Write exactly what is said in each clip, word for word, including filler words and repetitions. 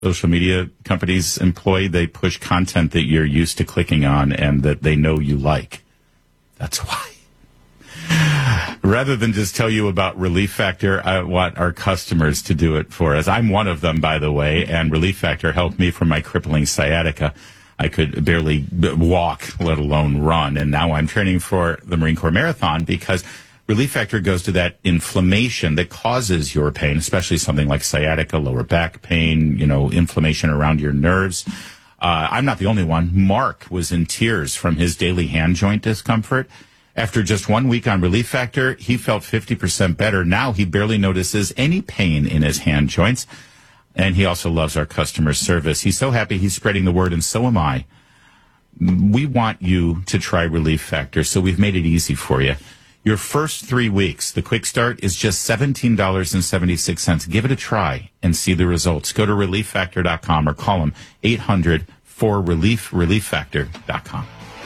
social media companies employ, they push content that you're used to clicking on and that they know you like. That's why. Rather than just tell you about Relief Factor, I want our customers to do it for us. I'm one of them, by the way, and Relief Factor helped me from my crippling sciatica. I could barely walk, let alone run, and now I'm training for the Marine Corps Marathon because Relief Factor goes to that inflammation that causes your pain, especially something like sciatica, lower back pain, you know, inflammation around your nerves. Uh, I'm not the only one. Mark was in tears from his daily hand joint discomfort. After just one week on Relief Factor, he felt fifty percent better. Now he barely notices any pain in his hand joints. And he also loves our customer service. He's so happy he's spreading the word, and so am I. We want you to try Relief Factor, so we've made it easy for you. Your first three weeks, the quick start is just seventeen dollars and seventy-six cents. Give it a try and see the results. Go to relief factor dot com or call them eight hundred four relief, relief factor dot com.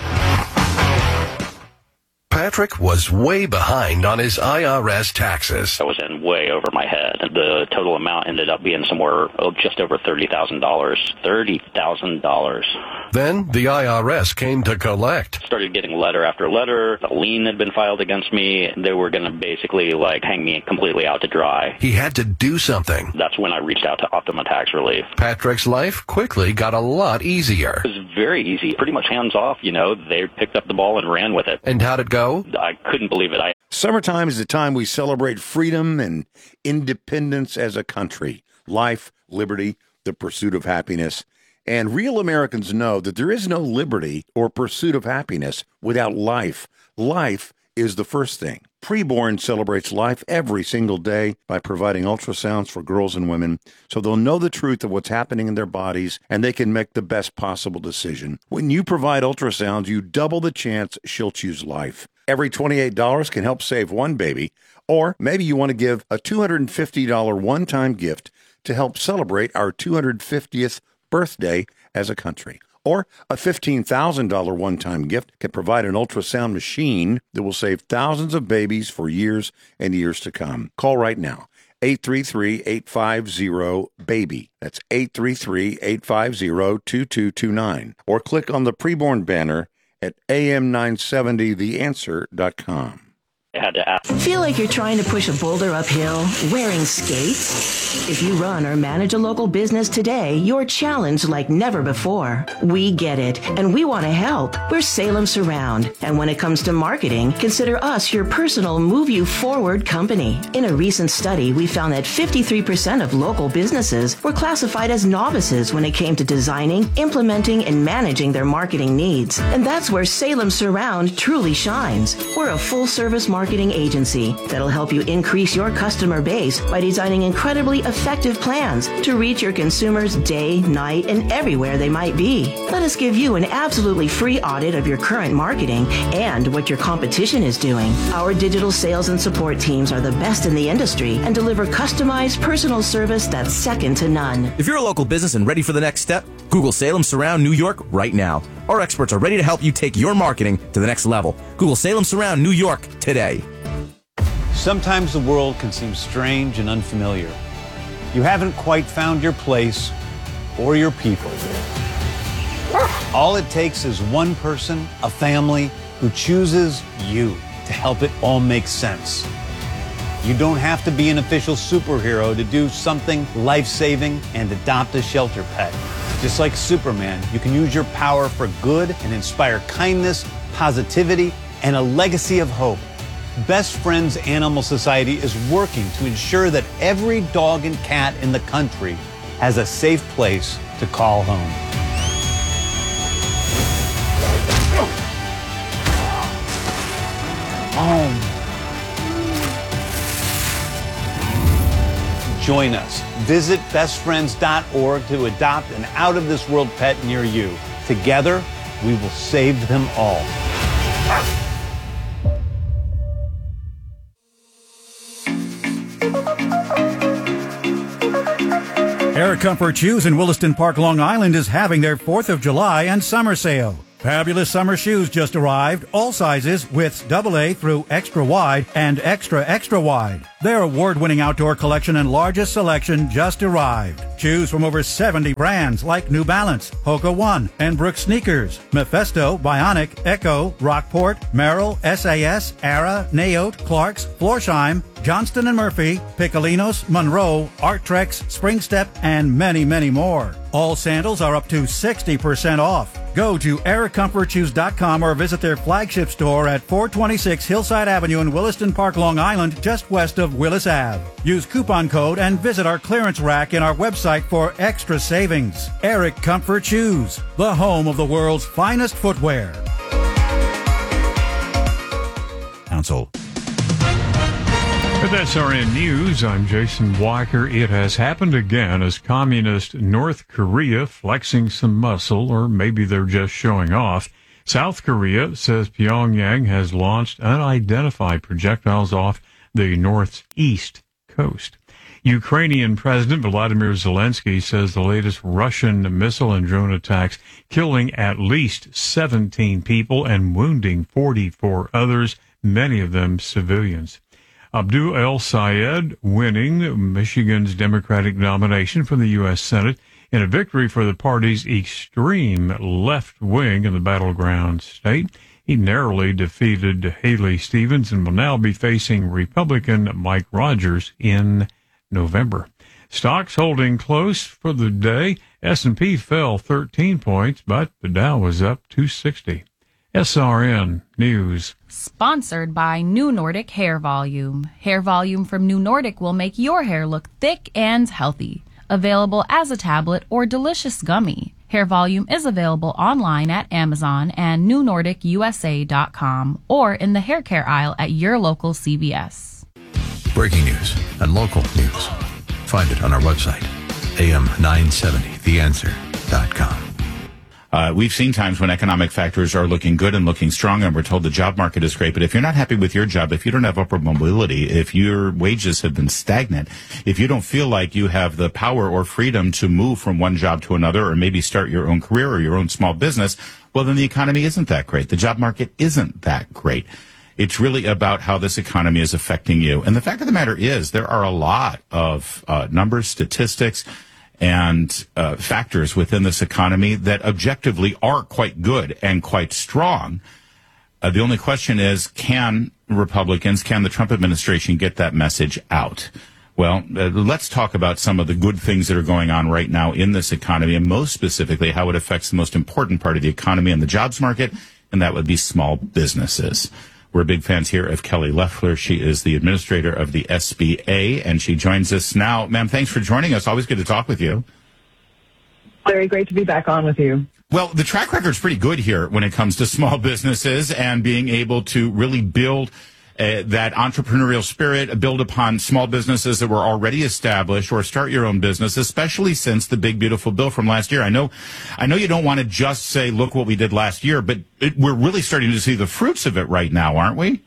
Patrick was way behind on his I R S taxes. I was in way over my head. The total amount ended up being somewhere oh, just over thirty thousand dollars. thirty thousand dollars. Then the I R S came to collect. Started getting letter after letter. A lien had been filed against me. They were going to basically like hang me completely out to dry. He had to do something. That's when I reached out to Optima Tax Relief. Patrick's life quickly got a lot easier. It was very easy. Pretty much hands off, you know. They picked up the ball and ran with it. And how'd it go? I couldn't believe it. I Summertime is the time we celebrate freedom and independence as a country. Life, liberty, the pursuit of happiness. And real Americans know that there is no liberty or pursuit of happiness without life. Life is the first thing. Preborn celebrates life every single day by providing ultrasounds for girls and women so they'll know the truth of what's happening in their bodies and they can make the best possible decision. When you provide ultrasounds, you double the chance she'll choose life. Every twenty-eight dollars can help save one baby, or maybe you want to give a two hundred fifty dollars one-time gift to help celebrate our two hundred fiftieth birthday as a country. Or a fifteen thousand dollars one-time gift can provide an ultrasound machine that will save thousands of babies for years and years to come. Call right now, eight three three, eight five zero, BABY. That's eight three three, eight five zero, two two two nine. Or click on the preborn banner at A M nine seventy the answer dot com. had to ask. Feel like you're trying to push a boulder uphill wearing skates? If you run or manage a local business today, you're challenged like never before. We get it, and we want to help. We're Salem Surround, and when it comes to marketing, consider us your personal move you forward company. In a recent study, we found that fifty-three percent of local businesses were classified as novices when it came to designing, implementing, and managing their marketing needs. And that's where Salem Surround truly shines. We're a full-service marketing agency that'll help you increase your customer base by designing incredibly effective plans to reach your consumers day, night, and everywhere they might be. Let us give you an absolutely free audit of your current marketing and what your competition is doing. Our digital sales and support teams are the best in the industry and deliver customized personal service that's second to none. If you're a local business and ready for the next step, Google Salem Surround New York right now. Our experts are ready to help you take your marketing to the next level. Google Salem Surround New York today. Sometimes the world can seem strange and unfamiliar. You haven't quite found your place or your people. All it takes is one person, a family, who chooses you to help it all make sense. You don't have to be an official superhero to do something life-saving and adopt a shelter pet. Just like Superman, you can use your power for good and inspire kindness, positivity, and a legacy of hope. Best Friends Animal Society is working to ensure that every dog and cat in the country has a safe place to call home. Home. Join us. Visit best friends dot org to adopt an out-of-this-world pet near you. Together, we will save them all. Air Comfort Shoes in Williston Park, Long Island is having their fourth of July and summer sale. Fabulous summer shoes just arrived. All sizes, widths double A through extra wide and extra extra wide. Their award-winning outdoor collection and largest selection just arrived. Shoes from over seventy brands like New Balance, Hoka One, and Brooks Sneakers, Mephisto, Bionic, Echo, Rockport, Merrill, S A S, Ara, Naote, Clarks, Florsheim, Johnston and Murphy, Piccolinos, Monroe, Arttrex, Springstep, and many, many more. All sandals are up to sixty percent off. Go to eric comfort shoes dot com or visit their flagship store at four twenty-six Hillside Avenue in Williston Park, Long Island, just west of Willis Ave. Use coupon code and visit our clearance rack in our website for extra savings. Eric Comfort Shoes, the home of the world's finest footwear. Council. With S R N News, I'm Jason Walker. It has happened again as communist North Korea flexing some muscle, or maybe they're just showing off. South Korea says Pyongyang has launched unidentified projectiles off the northeast coast. Ukrainian President Volodymyr Zelensky says the latest Russian missile and drone attacks killing at least seventeen people and wounding forty-four others, many of them civilians. Abdul El Sayed winning Michigan's Democratic nomination for the U S Senate in a victory for the party's extreme left wing in the battleground state. He narrowly defeated Haley Stevens and will now be facing Republican Mike Rogers in November. Stocks holding close for the day. S and P fell thirteen points, but the Dow was up two sixty. S R N News. Sponsored by New Nordic Hair Volume. Hair Volume from New Nordic will make your hair look thick and healthy. Available as a tablet or delicious gummy. Hair Volume is available online at Amazon and new nordic u s a dot com or in the hair care aisle at your local C V S. Breaking news and local news. Find it on our website, a m nine seventy the answer dot com. Uh, we've seen times when economic factors are looking good and looking strong, and we're told the job market is great. But if you're not happy with your job, if you don't have upward mobility, if your wages have been stagnant, if you don't feel like you have the power or freedom to move from one job to another, or maybe start your own career or your own small business, well, then the economy isn't that great. The job market isn't that great. It's really about how this economy is affecting you. And the fact of the matter is, there are a lot of uh, numbers, statistics, and uh, factors within this economy that objectively are quite good and quite strong. Uh, the only question is, can Republicans, can the Trump administration get that message out? Well, uh, let's talk about some of the good things that are going on right now in this economy, and most specifically how it affects the most important part of the economy and the jobs market, and that would be small businesses. We're big fans here of Kelly Loeffler. She is the administrator of the S B A, and she joins us now. Ma'am, thanks for joining us. Always good to talk with you. Very great to be back on with you. Well, the track record's pretty good here when it comes to small businesses and being able to really build uh, that entrepreneurial spirit, build upon small businesses that were already established, or start your own business, especially since the big, beautiful bill from last year. I know, I know you don't want to just say, look what we did last year, but it, we're really starting to see the fruits of it right now, aren't we?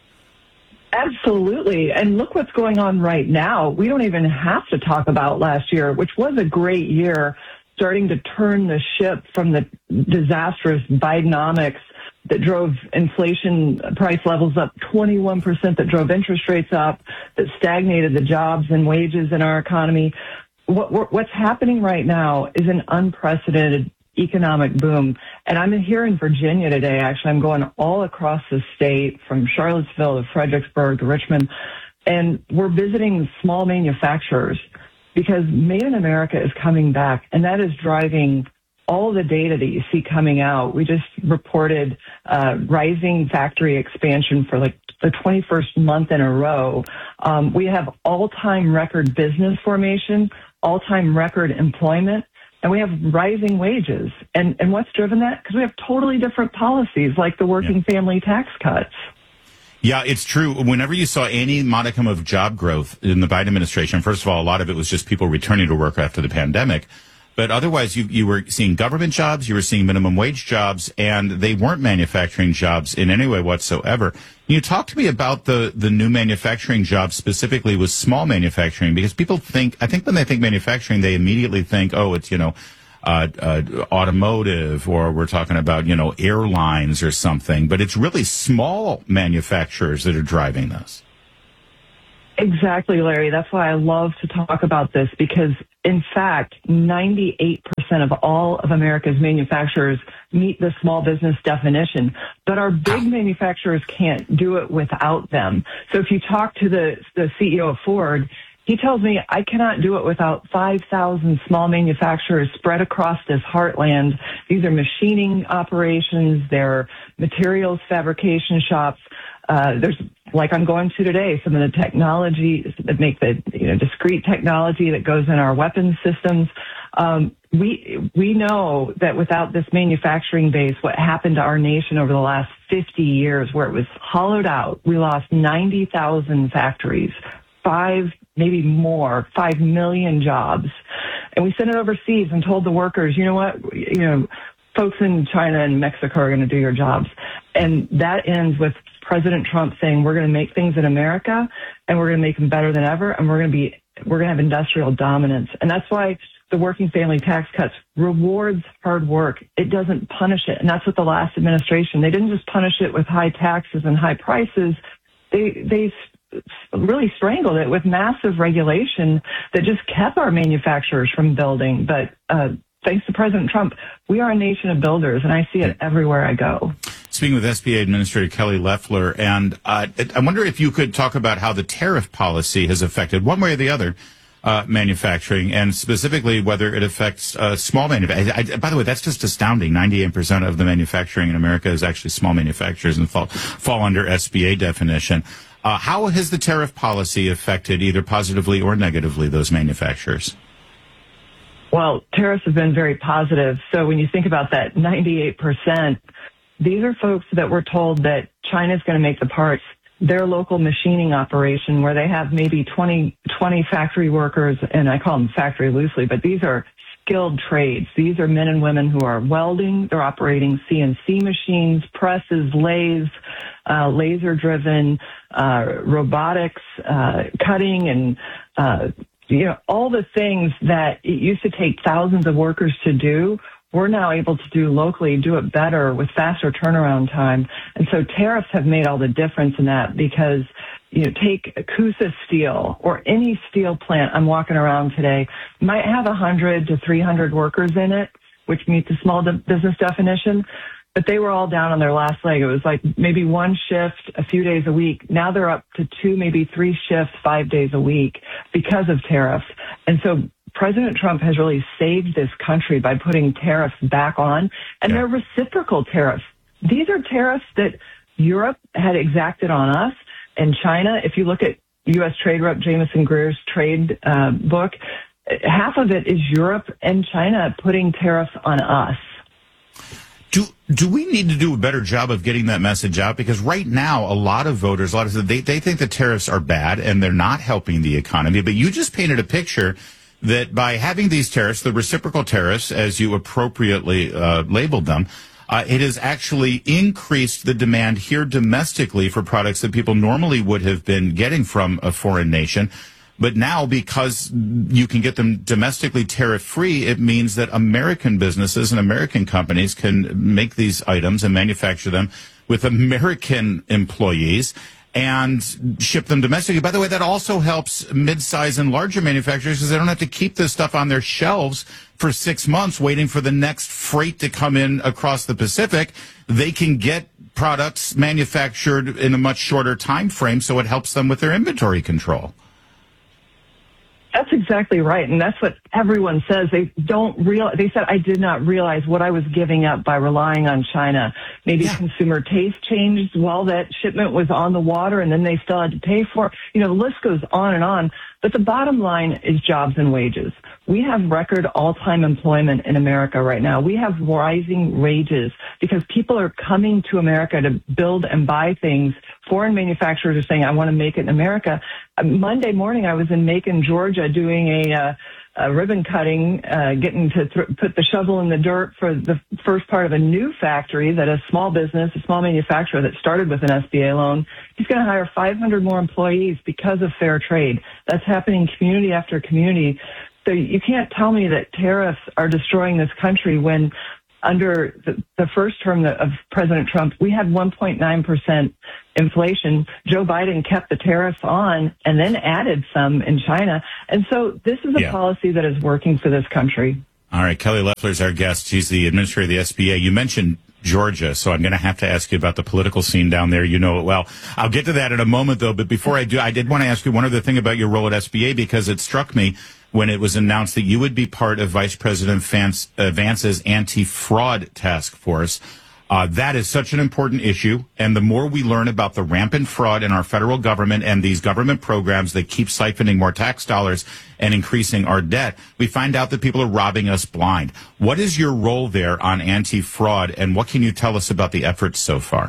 Absolutely. And look what's going on right now. We don't even have to talk about last year, which was a great year, starting to turn the ship from the disastrous Bidenomics that drove inflation price levels up twenty-one percent, that drove interest rates up, that stagnated the jobs and wages in our economy. What, what's happening right now is an unprecedented economic boom. And I'm here in Virginia today, actually. I'm going all across the state, from Charlottesville to Fredericksburg to Richmond, and we're visiting small manufacturers because Made in America is coming back, and that is driving all the data that you see coming out. We just reported uh, rising factory expansion for like the twenty-first month in a row. Um, we have all-time record business formation, all-time record employment, and we have rising wages. And, and what's driven that? Because we have totally different policies, like the working yeah. family tax cuts. Yeah, it's true. Whenever you saw any modicum of job growth in the Biden administration, first of all, a lot of it was just people returning to work after the pandemic. But otherwise, you, you were seeing government jobs, you were seeing minimum wage jobs, and they weren't manufacturing jobs in any way whatsoever. Can you talk to me about the, the new manufacturing jobs, specifically with small manufacturing? Because people think, I think when they think manufacturing, they immediately think, oh, it's, you know, uh, uh, automotive, or we're talking about, you know, airlines or something. But it's really small manufacturers that are driving this. Exactly, Larry. That's why I love to talk about this, because, in fact, ninety-eight percent of all of America's manufacturers meet the small business definition, but our big manufacturers can't do it without them. So if you talk to the, the C E O of Ford, he tells me, I cannot do it without five thousand small manufacturers spread across this heartland. These are machining operations, they're materials fabrication shops. Uh, there's, like I'm going to today, some of the technology that make the, you know, discrete technology that goes in our weapons systems. Um, we, we know that without this manufacturing base, what happened to our nation over the last fifty years, where it was hollowed out, we lost ninety thousand factories, five, maybe more, five million jobs. And we sent it overseas and told the workers, you know what, you know, folks in China and Mexico are going to do your jobs. And that ends with President Trump saying, we're going to make things in America and we're going to make them better than ever. And we're going to be, we're going to have industrial dominance. And that's why the working family tax cuts rewards hard work. It doesn't punish it. And that's what the last administration, they didn't just punish it with high taxes and high prices. They, they really strangled it with massive regulation that just kept our manufacturers from building. But, uh, thanks to President Trump, we are a nation of builders, and I see it everywhere I go. Speaking with S B A Administrator Kelly Loeffler, and uh, I wonder if you could talk about how the tariff policy has affected, one way or the other, uh, manufacturing, and specifically whether it affects uh, small manufacturing. By the way, that's just astounding. ninety-eight percent of the manufacturing in America is actually small manufacturers and fall, fall under S B A definition. Uh, how has the tariff policy affected, either positively or negatively, those manufacturers? Well, tariffs have been very positive. So when you think about that ninety-eight percent, these are folks that were told that China's going to make the parts. Their local machining operation, where they have maybe twenty, twenty factory workers, and I call them factory loosely, but these are skilled trades. These are men and women who are welding. They're operating C N C machines, presses, lathes, uh, laser-driven, uh, robotics, uh, cutting, and uh you know, all the things that it used to take thousands of workers to do, we're now able to do locally, do it better with faster turnaround time. And so tariffs have made all the difference in that, because, you know, take Coosa Steel or any steel plant I'm walking around today might have one hundred to three hundred workers in it, which meet the small business definition. But they were all down on their last leg. It was like maybe one shift a few days a week. Now they're up to two, maybe three shifts, five days a week because of tariffs. And so President Trump has really saved this country by putting tariffs back on, and yeah. They're reciprocal tariffs. These are tariffs that Europe had exacted on us, and China. If you look at U S Trade Rep Jameson Greer's trade uh, book, half of it is Europe and China putting tariffs on us. Do do we need to do a better job of getting that message out? Because right now, a lot of voters, a lot of they they think the tariffs are bad and they're not helping the economy. But you just painted a picture that by having these tariffs, the reciprocal tariffs, as you appropriately uh, labeled them, uh, it has actually increased the demand here domestically for products that people normally would have been getting from a foreign nation. But now, because you can get them domestically tariff-free, it means that American businesses and American companies can make these items and manufacture them with American employees and ship them domestically. By the way, that also helps mid-size and larger manufacturers, because they don't have to keep this stuff on their shelves for six months waiting for the next freight to come in across the Pacific. They can get products manufactured in a much shorter time frame, so it helps them with their inventory control. That's exactly right. And that's what everyone says. They don't realize, they said, I did not realize what I was giving up by relying on China. Maybe yeah. consumer taste changed while that shipment was on the water, and then they still had to pay for it. You know, the list goes on and on. But the bottom line is jobs and wages. We have record all-time employment in America right now. We have rising wages because people are coming to America to build and buy things. Foreign manufacturers are saying, I want to make it in America. Monday morning, I was in Macon, Georgia, doing a, uh, a ribbon cutting, uh, getting to th- put the shovel in the dirt for the first part of a new factory that a small business, a small manufacturer that started with an S B A loan, he's going to hire five hundred more employees because of fair trade. That's happening community after community. So you can't tell me that tariffs are destroying this country when under the, the first term of President Trump, we had one point nine percent inflation. Joe Biden kept the tariffs on and then added some in China. And so this is a yeah. policy that is working for this country. All right. Kelly Loeffler is our guest. She's the administrator of the S B A. You mentioned Georgia, so I'm going to have to ask you about the political scene down there. You know it well. I'll get to that in a moment, though. But before I do, I did want to ask you one other thing about your role at S B A, because it struck me when it was announced that you would be part of Vice President Vance, uh, Vance's anti-fraud task force. Uh, that is such an important issue. And the more we learn about the rampant fraud in our federal government and these government programs that keep siphoning more tax dollars and increasing our debt, we find out that people are robbing us blind. What is your role there on anti-fraud, and what can you tell us about the efforts so far?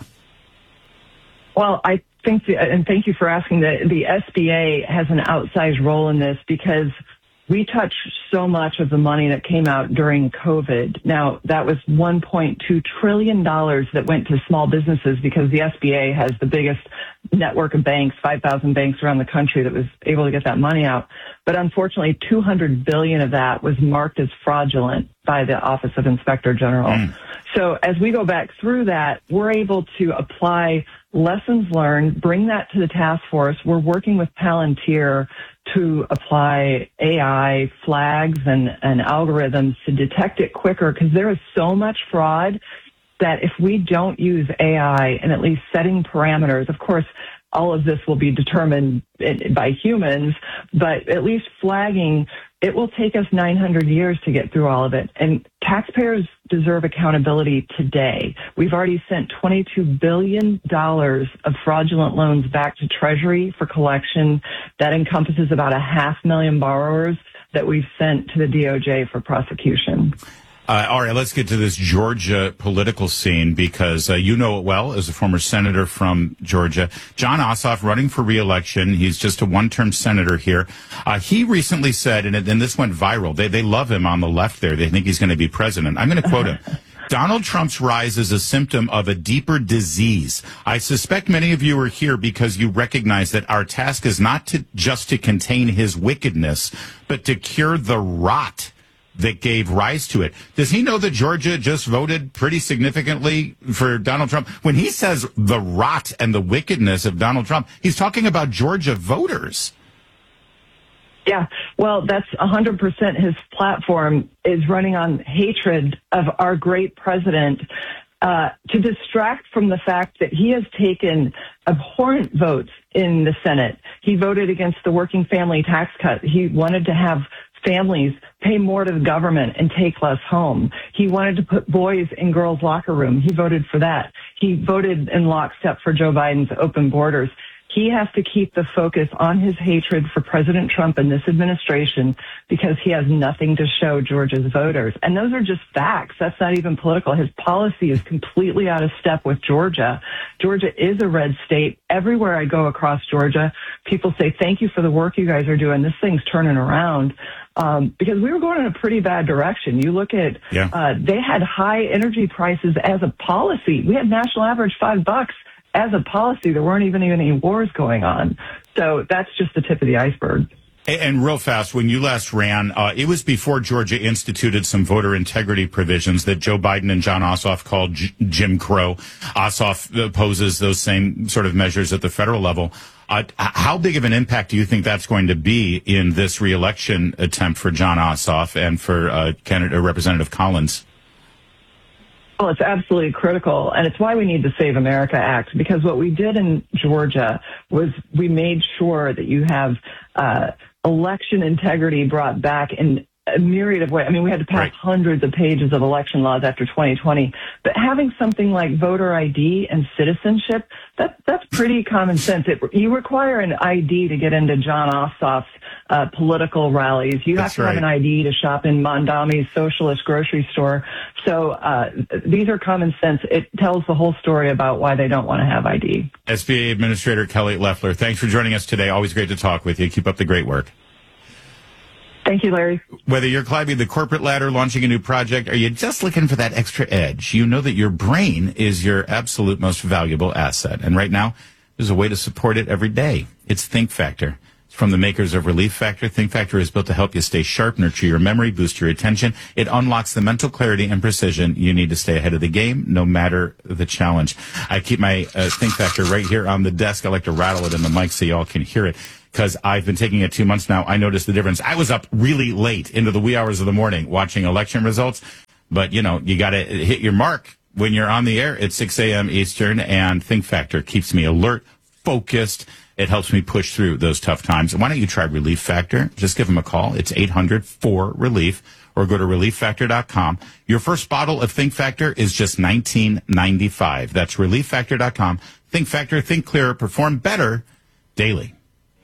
Well, I think, the, and thank you for asking, the, the S B A has an outsized role in this because we touch so much of the money that came out during COVID. Now, that was one point two trillion dollars that went to small businesses because the S B A has the biggest network of banks, five thousand banks around the country that was able to get that money out. But unfortunately, two hundred billion dollars of that was marked as fraudulent by the Office of Inspector General. Mm. So as we go back through that, we're able to apply lessons learned, bring that to the task force. We're working with Palantir to apply A I flags and, and algorithms to detect it quicker, because there is so much fraud that if we don't use A I and at least setting parameters, of course, all of this will be determined by humans, but at least flagging, it will take us nine hundred years to get through all of it. And taxpayers deserve accountability today. We've already sent twenty-two billion dollars of fraudulent loans back to Treasury for collection. That encompasses about a half million borrowers that we've sent to the D O J for prosecution. Uh, all right, let's get to this Georgia political scene, because uh, you know it well as a former senator from Georgia. Jon Ossoff running for re-election. He's just a one-term senator here. Uh, he recently said, and, and this went viral, they, they love him on the left there. They think he's going to be president. I'm going to quote him. Donald Trump's rise is a symptom of a deeper disease. I suspect many of you are here because you recognize that our task is not to just to contain his wickedness, but to cure the rot that gave rise to it. Does he know that Georgia just voted pretty significantly for Donald Trump? When he says the rot and the wickedness of Donald Trump, he's talking about Georgia voters. Yeah, well, that's one hundred percent his platform is running on hatred of our great president, uh, to distract from the fact that he has taken abhorrent votes in the Senate. He voted against the working family tax cut. He wanted to have families pay more to the government and take less home. He wanted to put boys in girls' locker room. He voted for that. He voted in lockstep for Joe Biden's open borders. He has to keep the focus on his hatred for President Trump and this administration because he has nothing to show Georgia's voters. And those are just facts. That's not even political. His policy is completely out of step with Georgia. Georgia is a red state. Everywhere I go across Georgia, people say, thank you for the work you guys are doing. This thing's turning around. Um, because we were going in a pretty bad direction. You look at, yeah. uh, they had high energy prices as a policy. We had national average five bucks as a policy. There weren't even any wars going on. So that's just the tip of the iceberg. And, and real fast, when you last ran, uh, it was before Georgia instituted some voter integrity provisions that Joe Biden and Jon Ossoff called J- Jim Crow. Ossoff opposes those same sort of measures at the federal level. Uh, how big of an impact do you think that's going to be in this reelection attempt for Jon Ossoff and for uh, candidate, Representative Collins? Well, it's absolutely critical, and it's why we need the Save America Act, because what we did in Georgia was we made sure that you have uh, election integrity brought back in a myriad of ways. I mean, we had to pass right. hundreds of pages of election laws after twenty twenty, but having something like voter I D and citizenship, that, that's pretty common sense. It, you require an I D to get into Jon Ossoff's uh, political rallies. You that's have to right. have an I D to shop in Mondami's socialist grocery store. So uh, these are common sense. It tells the whole story about why they don't want to have I D. S B A Administrator Kelly Loeffler, thanks for joining us today. Always great to talk with you. Keep up the great work. Thank you, Larry. Whether you're climbing the corporate ladder, launching a new project, or you're just looking for that extra edge, you know that your brain is your absolute most valuable asset. And right now, there's a way to support it every day. It's Think Factor. from the makers of Relief Factor. Think Factor is built to help you stay sharp, nurture your memory, boost your attention. It unlocks the mental clarity and precision you need to stay ahead of the game, no matter the challenge. I keep my uh, Think Factor right here on the desk. I like to rattle it in the mic so y'all can hear it, because I've been taking it two months now. I noticed the difference. I was up really late into the wee hours of the morning watching election results, but, you know, you got to hit your mark when you're on the air at six a.m. Eastern, and Think Factor keeps me alert, focused. It helps me push through those tough times. Why don't you try Relief Factor? Just give them a call. It's eight hundred four relief, or go to relief factor dot com. Your first bottle of Think Factor is just nineteen ninety-five. That's relief factor dot com. Think Factor, think clearer, perform better daily.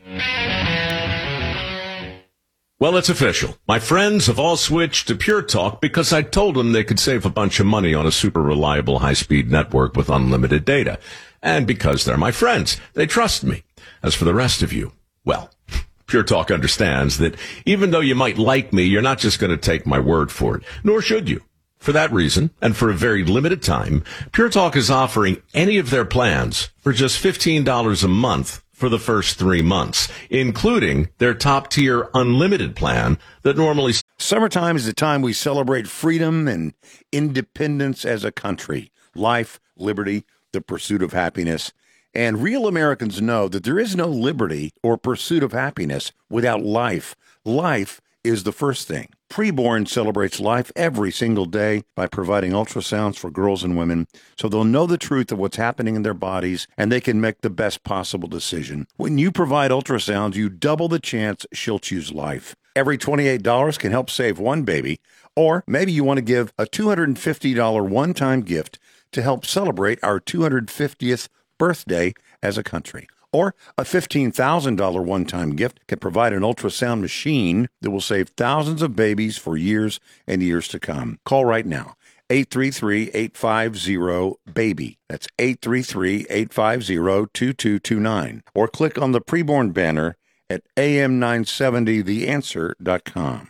Well, it's official. My friends have all switched to Pure Talk because I told them they could save a bunch of money on a super reliable high-speed network with unlimited data. And because they're my friends, they trust me. As for the rest of you, well, Pure Talk understands that even though you might like me, you're not just going to take my word for it, nor should you. For that reason, and for a very limited time, Pure Talk is offering any of their plans for just fifteen dollars a month for the first three months, including their top-tier unlimited plan that normally... Summertime is the time we celebrate freedom and independence as a country. Life, liberty, the pursuit of happiness. And real Americans know that there is no liberty or pursuit of happiness without life. Life is the first thing. Preborn celebrates life every single day by providing ultrasounds for girls and women so they'll know the truth of what's happening in their bodies and they can make the best possible decision. When you provide ultrasounds, you double the chance she'll choose life. Every twenty-eight dollars can help save one baby, or maybe you want to give a two hundred fifty dollars one-time gift to help celebrate our two hundred fiftieth birthday as a country. Or a fifteen thousand dollars one-time gift can provide an ultrasound machine that will save thousands of babies for years and years to come. Call right now, eight three three, eight five zero, BABY. That's eight three three, eight five zero, two two two nine. Or click on the preborn banner at A M nine seventy the answer dot com.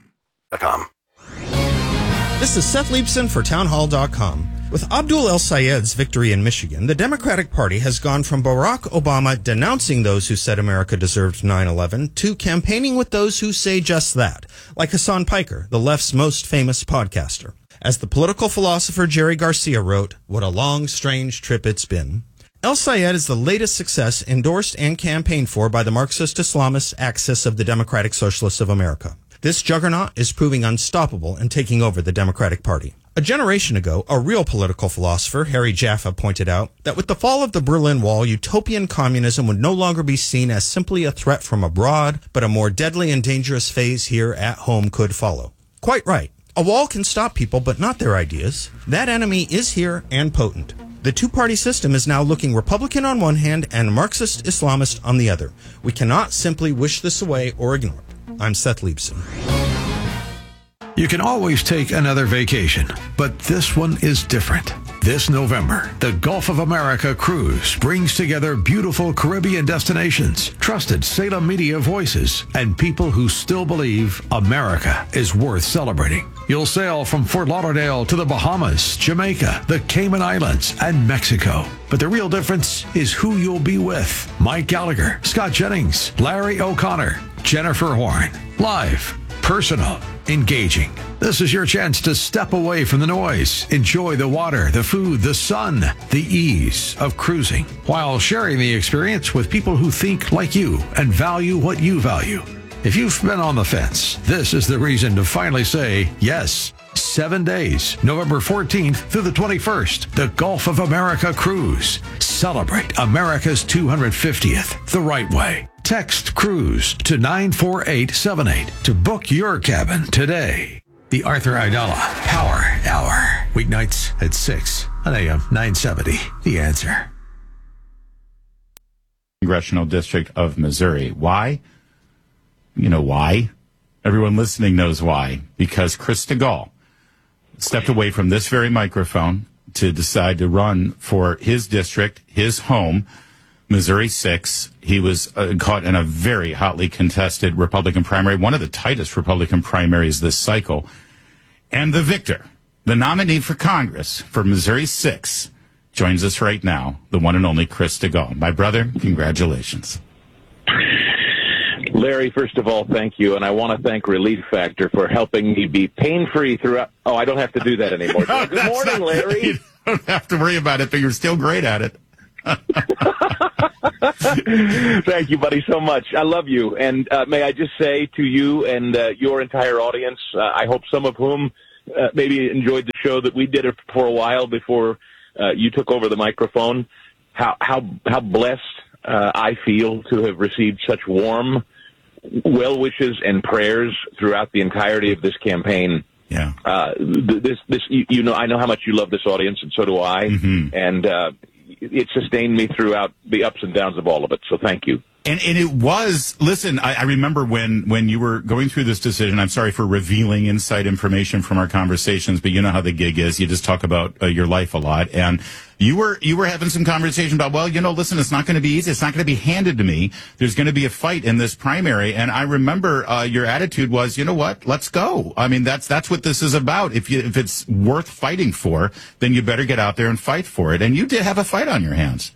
This is Seth Leibson for townhall dot com. With Abdul El-Sayed's victory in Michigan, the Democratic Party has gone from Barack Obama denouncing those who said America deserved nine eleven to campaigning with those who say just that, like Hassan Piker, the left's most famous podcaster. As the political philosopher Jerry Garcia wrote, "What a long, strange trip it's been." El-Sayed is the latest success endorsed and campaigned for by the Marxist-Islamist axis of the Democratic Socialists of America. This juggernaut is proving unstoppable and taking over the Democratic Party. A generation ago, a real political philosopher, Harry Jaffa, pointed out that with the fall of the Berlin Wall, utopian communism would no longer be seen as simply a threat from abroad, but a more deadly and dangerous phase here at home could follow. Quite right. A wall can stop people, but not their ideas. That enemy is here and potent. The two-party system is now looking Republican on one hand and Marxist-Islamist on the other. We cannot simply wish this away or ignore it. I'm Seth Leibson. You can always take another vacation, but this one is different. This November, the Gulf of America Cruise brings together beautiful Caribbean destinations, trusted Salem media voices, and people who still believe America is worth celebrating. You'll sail from Fort Lauderdale to the Bahamas, Jamaica, the Cayman Islands, and Mexico. But the real difference is who you'll be with. Mike Gallagher, Scott Jennings, Larry O'Connor, Jennifer Horn. Live, personal, engaging. This is your chance to step away from the noise, enjoy the water, the food, the sun, the ease of cruising, while sharing the experience with people who think like you and value what you value. If you've been on the fence, this is the reason to finally say yes. Seven days, November fourteenth through the twenty-first, the Gulf of America Cruise. Celebrate America's two hundred fiftieth the right way. Text CRUISE to nine four eight seven eight to book your cabin today. The Arthur Aidala Power Hour. Weeknights at six on A M nine seventy. The Answer. Congressional District of Missouri. Why? You know why? Everyone listening knows why. Because Chris DeGaulle stepped away from this very microphone to decide to run for his district, his home, Missouri six. He was uh, caught in a very hotly contested Republican primary, one of the tightest Republican primaries this cycle. And the victor, the nominee for Congress for Missouri six, joins us right now, the one and only Chris DeGaulle. My brother, congratulations. Larry, first of all, thank you, and I want to thank Relief Factor for helping me be pain-free throughout. Oh, I don't have to do that anymore. No, Good morning, not, Larry. You don't have to worry about it, but you're still great at it. Thank you, buddy, so much. I love you, and uh, may I just say to you and uh, your entire audience, uh, I hope some of whom uh, maybe enjoyed the show that we did it for a while before uh, you took over the microphone, how how how blessed uh, I feel to have received such warm well wishes and prayers throughout the entirety of this campaign. Yeah. Uh, this, this, you, you know, I know how much you love this audience, and so do I. Mm-hmm. And uh, it sustained me throughout the ups and downs of all of it. So thank you. And, and it was, listen, I, I remember when, when you were going through this decision, I'm sorry for revealing inside information from our conversations, but you know how the gig is. You just talk about uh, your life a lot. And you were, you were having some conversation about, well, you know, listen, it's not going to be easy. It's not going to be handed to me. There's going to be a fight in this primary. And I remember, uh, your attitude was, you know what? Let's go. I mean, that's, that's what this is about. If you, if it's worth fighting for, then you better get out there and fight for it. And you did have a fight on your hands.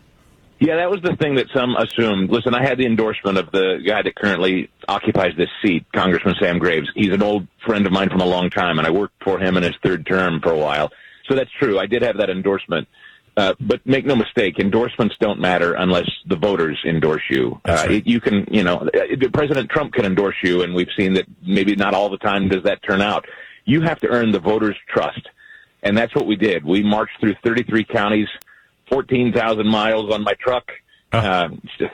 Yeah, that was the thing that some assumed. Listen, I had the endorsement of the guy that currently occupies this seat, Congressman Sam Graves. He's an old friend of mine from a long time, and I worked for him in his third term for a while. So that's true. I did have that endorsement. Uh, but make no mistake, endorsements don't matter unless the voters endorse you. Uh, right. You can, you know, President Trump can endorse you, and we've seen that maybe not all the time does that turn out. You have to earn the voters' trust, and that's what we did. We marched through thirty-three counties, fourteen thousand miles on my truck, uh,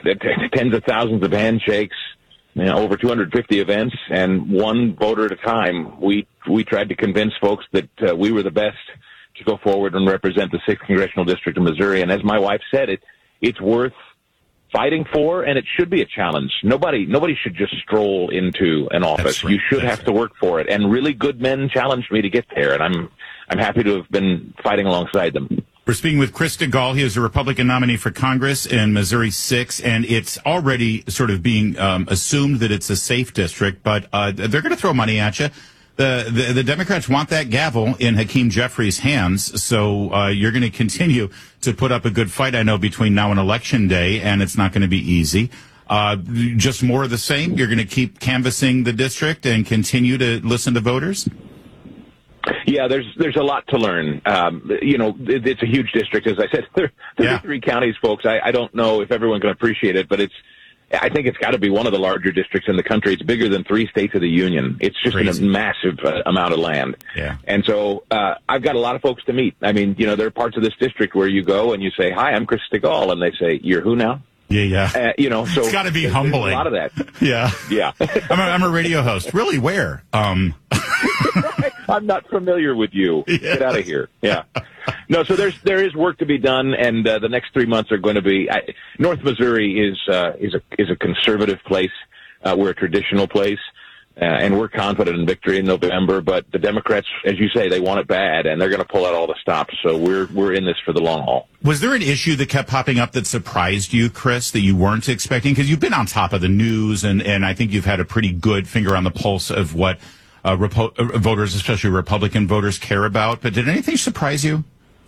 tens of thousands of handshakes, you know, over two hundred fifty events, and one voter at a time. We we tried to convince folks that uh, we were the best to go forward and represent the sixth Congressional District of Missouri. And as my wife said, it it's worth fighting for, and it should be a challenge. Nobody nobody should just stroll into an office. Right. You should That's have right. to work for it. And really good men challenged me to get there, and I'm I'm happy to have been fighting alongside them. We're speaking with Chris DeGaulle. He is a Republican nominee for Congress in Missouri six, and it's already sort of being um, assumed that it's a safe district, but uh, they're going to throw money at you. The, the the Democrats want that gavel in Hakeem Jeffries' hands, so uh, you're going to continue to put up a good fight, I know, between now and Election Day, and it's not going to be easy. Uh, just more of the same? You're going to keep canvassing the district and continue to listen to voters? Yeah, there's there's a lot to learn. Um, you know, it, it's a huge district, as I said. There, thirty-three yeah. counties, folks. I, I don't know if everyone can appreciate it, but it's. I think it's got to be one of the larger districts in the country. It's bigger than three states of the union. It's just Crazy. a massive uh, amount of land. Yeah. And so uh, I've got a lot of folks to meet. I mean, you know, there are parts of this district where you go and you say, "Hi, I'm Chris DeGaulle," and they say, "You're who now?" Yeah, yeah. Uh, you know, so it's got to be humbling. A lot of that. Yeah, yeah. I'm, a, I'm a radio host. Really, where? Um. I'm not familiar with you. Yes. Get out of here. Yeah. No, so there's there is work to be done, and uh, the next three months are going to be. I, North Missouri is uh, is a is a conservative place. Uh, we're a traditional place, uh, and we're confident in victory in November. But the Democrats, as you say, they want it bad, and they're going to pull out all the stops. So we're we're in this for the long haul. Was there an issue that kept popping up that surprised you, Chris, that you weren't expecting? Because you've been on top of the news, and and I think you've had a pretty good finger on the pulse of what uh, Repo- uh, voters, especially Republican voters, care about. But did anything surprise you?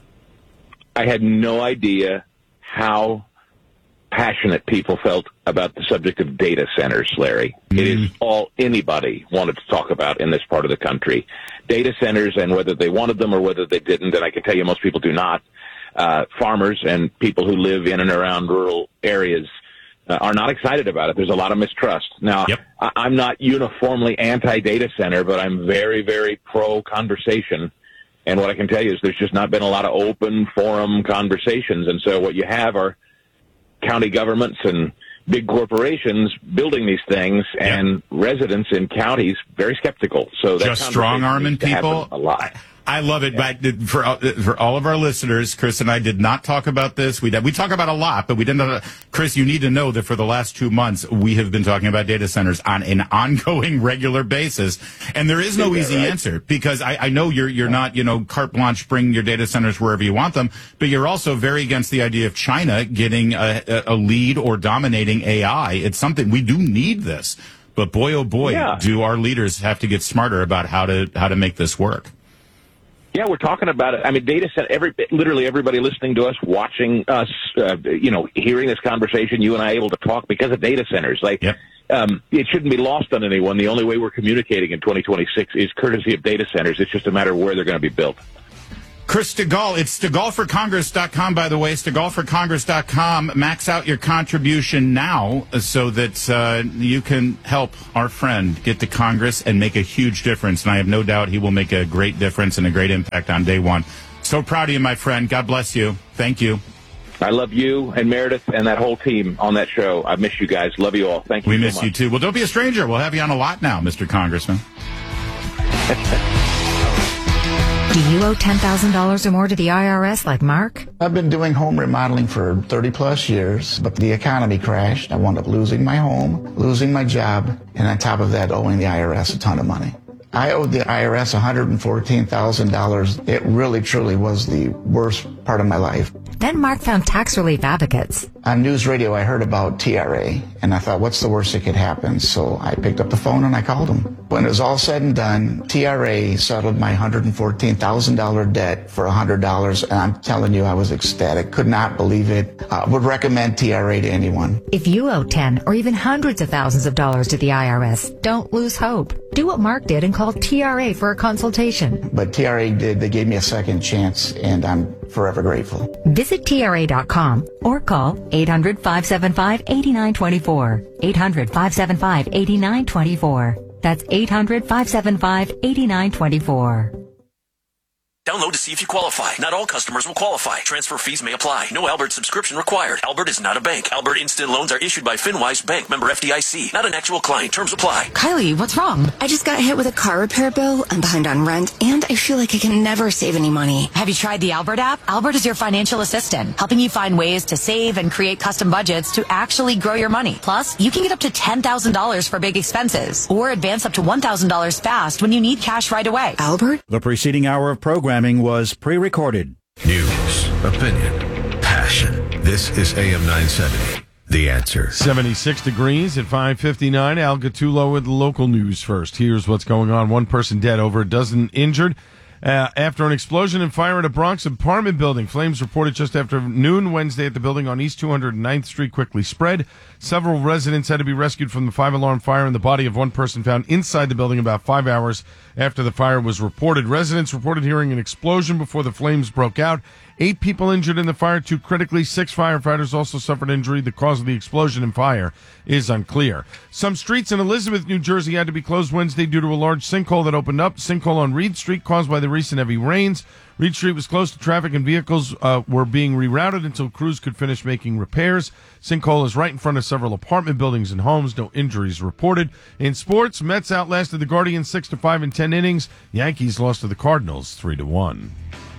I had no idea how passionate people felt about the subject of data centers, Larry. Mm. It is all anybody wanted to talk about in this part of the country. Data centers, and whether they wanted them or whether they didn't, and I can tell you most people do not. Uh, farmers and people who live in and around rural areas uh, are not excited about it. There's a lot of mistrust. Now, yep. I- I'm not uniformly anti-data center, but I'm very, very pro-conversation. And what I can tell you is there's just not been a lot of open forum conversations. And so what you have are county governments and big corporations building these things, and yep. residents in counties very skeptical. So that just strong-arming people. A lot. I love it, yeah. but for for all of our listeners, Chris and I did not talk about this. We we talk about a lot, but we didn't. Chris, you need to know that for the last two months, we have been talking about data centers on an ongoing, regular basis, and there is no easy right? answer, because I, I know you're you're not you know carte blanche, bring your data centers wherever you want them, but you're also very against the idea of China getting a, a lead or dominating A I. It's something we do need this, but boy oh boy, yeah. do our leaders have to get smarter about how to how to make this work. Yeah, we're talking about it. I mean, data center, every, literally everybody listening to us, watching us, uh, you know, hearing this conversation, you and I able to talk because of data centers. Like, yep. um, it shouldn't be lost on anyone. The only way we're communicating in twenty twenty-six is courtesy of data centers. It's just a matter of where they're going to be built. Chris Stigall, it's Stigall for Congress dot com, by the way, Stigall for Congress dot com. Max out your contribution now so that uh, you can help our friend get to Congress and make a huge difference. And I have no doubt he will make a great difference and a great impact on day one. So proud of you, my friend. God bless you. Thank you. I love you and Meredith and that whole team on that show. I miss you guys. Love you all. Thank you We so miss much. you, too. Well, don't be a stranger. We'll have you on a lot now, Mister Congressman. Do you owe ten thousand dollars or more to the I R S like Mark? I've been doing home remodeling for thirty plus years, but the economy crashed. I wound up losing my home, losing my job, and on top of that, owing the I R S a ton of money. I owed the I R S one hundred fourteen thousand dollars. It really, truly was the worst part of my life. Then Mark found tax relief advocates. On news radio, I heard about T R A, and I thought, what's the worst that could happen? So I picked up the phone and I called them. When it was all said and done, T R A settled my one hundred fourteen thousand dollars debt for one hundred dollars, and I'm telling you, I was ecstatic. Could not believe it. I would recommend T R A to anyone. If you owe ten or even hundreds of thousands of dollars to the I R S, don't lose hope. Do what Mark did and call T R A for a consultation. But T R A did. They gave me a second chance, and I'm forever grateful. Visit T R A dot com or call eight hundred, five seven five, eight nine two four. eight hundred, five seven five, eight nine two four. That's eight hundred, five seven five, eight nine two four. Download to see if you qualify. Not all customers will qualify. Transfer fees may apply. No Albert subscription required. Albert is not a bank. Albert Instant Loans are issued by FinWise Bank, member F D I C. Not an actual client. Terms apply. Kylie, what's wrong? I just got hit with a car repair bill. I'm behind on rent, and I feel like I can never save any money. Have you tried the Albert app? Albert is your financial assistant, helping you find ways to save and create custom budgets to actually grow your money. Plus, you can get up to ten thousand dollars for big expenses, or advance up to one thousand dollars fast when you need cash right away. Albert? The preceding hour of programming was pre-recorded. News, opinion, passion. This is A M nine seventy. The Answer. seventy-six degrees at five fifty-nine. Al Gattulo with local news first. Here's what's going on. One person dead, over a dozen injured. Uh, after an explosion and fire at a Bronx apartment building. Flames reported just after noon Wednesday at the building on East two hundred ninth Street quickly spread. Several residents had to be rescued from the five-alarm fire, and the body of one person found inside the building about five hours after the fire was reported. Residents reported hearing an explosion before the flames broke out. Eight people injured in the fire, two critically. Six firefighters also suffered injury. The cause of the explosion and fire is unclear. Some streets in Elizabeth, New Jersey had to be closed Wednesday due to a large sinkhole that opened up. Sinkhole on Reed Street caused by the recent heavy rains. Reed Street was closed to traffic and vehicles uh, were being rerouted until crews could finish making repairs. Sinkhole is right in front of several apartment buildings and homes. No injuries reported. In sports, Mets outlasted the Guardians six to five in ten innings. Yankees lost to the Cardinals three to one.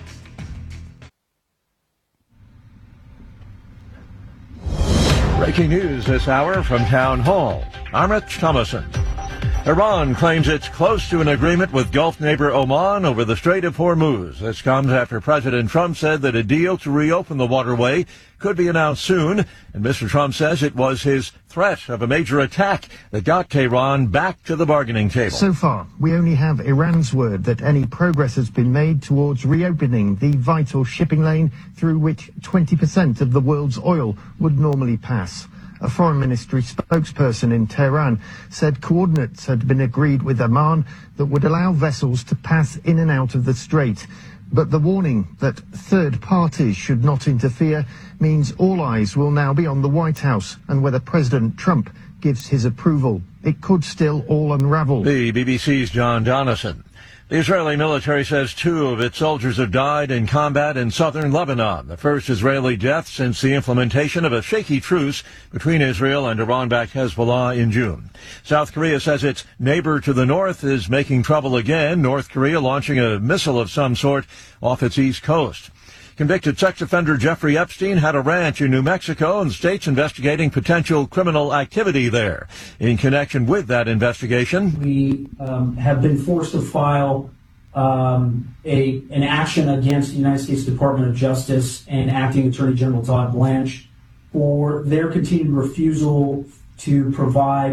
Breaking news this hour from Town Hall. I'm Rich Thomason. Iran claims it's close to an agreement with Gulf neighbor Oman over the Strait of Hormuz. This comes after President Trump said that a deal to reopen the waterway could be announced soon, and Mister Trump says it was his threat of a major attack that got Tehran back to the bargaining table. So far, we only have Iran's word that any progress has been made towards reopening the vital shipping lane through which twenty percent of the world's oil would normally pass. A foreign ministry spokesperson in Tehran said coordinates had been agreed with Oman that would allow vessels to pass in and out of the strait. But the warning that third parties should not interfere means all eyes will now be on the White House and whether President Trump gives his approval. It could still all unravel. The B B C's John Donison. The Israeli military says two of its soldiers have died in combat in southern Lebanon, the first Israeli death since the implementation of a shaky truce between Israel and Iran-backed Hezbollah in June. South Korea says its neighbor to the north is making trouble again, North Korea launching a missile of some sort off its east coast. Convicted sex offender Jeffrey Epstein had a ranch in New Mexico, and the state's investigating potential criminal activity there. In connection with that investigation, we um, have been forced to file um, a an action against the United States Department of Justice and Acting Attorney General Todd Blanche for their continued refusal to provide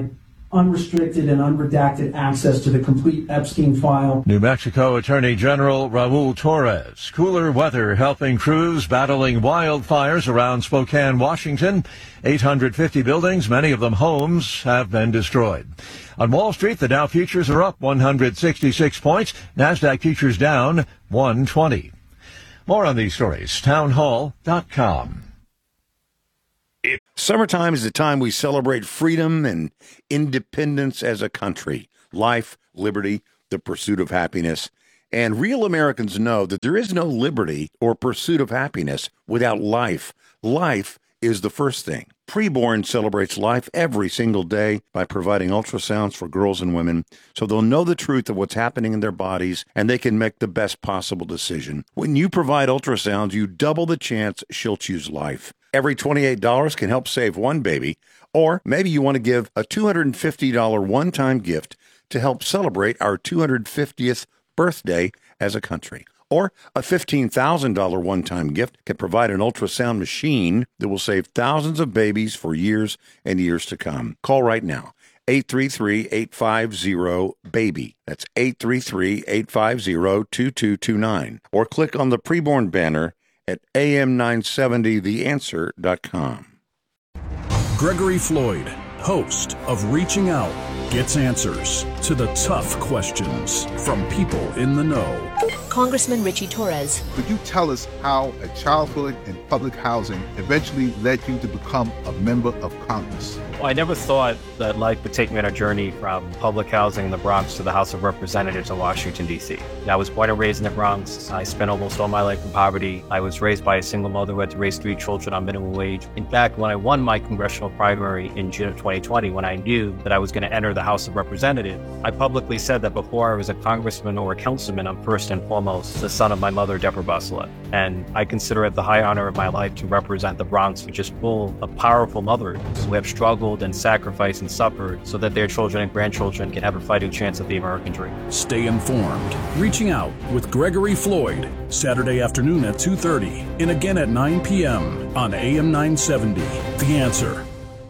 unrestricted and unredacted access to the complete Epstein file. New Mexico Attorney General Raul Torres. Cooler weather helping crews battling wildfires around Spokane, Washington. eight hundred fifty buildings, many of them homes, have been destroyed. On Wall Street, the Dow futures are up one hundred sixty-six points. NASDAQ futures down one twenty. More on these stories, townhall dot com. Summertime is the time we celebrate freedom and independence as a country, life, liberty, the pursuit of happiness. And real Americans know that there is no liberty or pursuit of happiness without life. Life is the first thing. Preborn celebrates life every single day by providing ultrasounds for girls and women so they'll know the truth of what's happening in their bodies and they can make the best possible decision. When you provide ultrasounds, you double the chance she'll choose life. Every twenty-eight dollars can help save one baby, or maybe you want to give a two hundred fifty dollars one-time gift to help celebrate our two hundred fiftieth birthday as a country. Or a fifteen thousand dollars one-time gift can provide an ultrasound machine that will save thousands of babies for years and years to come. Call right now, eight three three, eight five zero, BABY. That's eight three three, eight five zero, two two two nine. Or click on the preborn banner at A M nine seventy the answer dot com. Gregory Floyd, host of Reaching Out, gets answers to the tough questions from people in the know. Congressman Richie Torres. Could you tell us how a childhood in public housing eventually led you to become a member of Congress? Well, I never thought that life would take me on a journey from public housing in the Bronx to the House of Representatives in Washington, D C. I was born and raised in the Bronx. I spent almost all my life in poverty. I was raised by a single mother who had to raise three children on minimum wage. In fact, when I won my congressional primary in June of twenty twenty, when I knew that I was going to enter the House of Representatives, I publicly said that before I was a congressman or a councilman, I'm first and foremost the son of my mother, Deborah Busselette. And I consider it the high honor of my life to represent the Bronx, which is full of powerful mothers who have struggled and sacrificed and suffered so that their children and grandchildren can have a fighting chance at the American dream. Stay informed. Reaching Out with Gregory Floyd, Saturday afternoon at two thirty and again at nine p.m. on A M nine seventy. The Answer.